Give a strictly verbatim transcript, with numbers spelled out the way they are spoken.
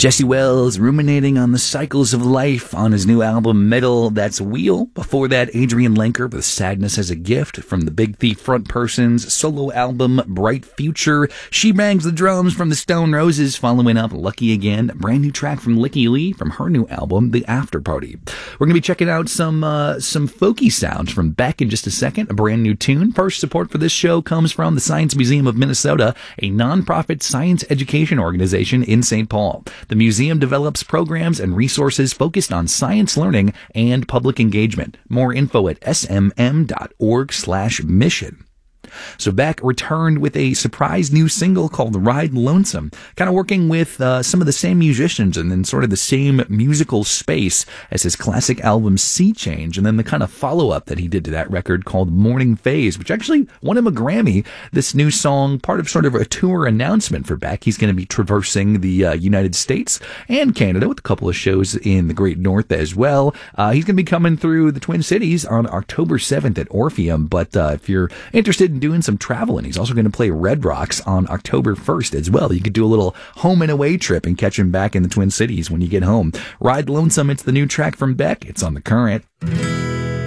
Jesse Wells ruminating on the cycles of life on his new album, Metal That's Wheel. Before that, Adrian Lenker with Sadness as a Gift from the Big Thief front person's solo album, Bright Future. She Bangs the Drums from the Stone Roses, following up Lucky Again, a brand new track from Licky Lee from her new album, The After Party. We're going to be checking out some uh, some folky sounds from Beck in just a second, a brand new tune. First support for this show comes from the Science Museum of Minnesota, a nonprofit science education organization in Saint Paul. The museum develops programs and resources focused on science learning and public engagement. More info at s m m dot org slash mission. So Beck returned with a surprise new single called Ride Lonesome, kind of working with uh, some of the same musicians and then sort of the same musical space as his classic album Sea Change, and then the kind of follow-up that he did to that record called Morning Phase, which actually won him a Grammy. This new song, part of sort of a tour announcement for Beck. He's going to be traversing the uh, United States and Canada with a couple of shows in the Great North as well. Uh, he's going to be coming through the Twin Cities on October seventh at Orpheum, but uh, if you're interested in doing some traveling, he's also going to play Red Rocks on October first as well. You could do a little home and away trip and catch him back in the Twin Cities when you get home. Ride Lonesome, it's the new track from Beck. It's on The Current.